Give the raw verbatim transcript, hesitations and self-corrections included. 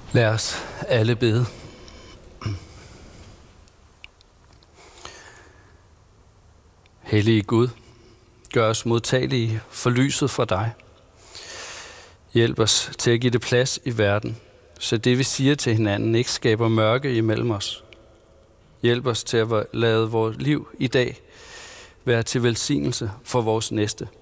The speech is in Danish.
Lad os alle bede. Hellige Gud, gør os modtagelige for lyset fra dig. Hjælp os til at give det plads i verden, så det vi siger til hinanden ikke skaber mørke imellem os. Hjælp os til at lade vores liv i dag være til velsignelse for vores næste.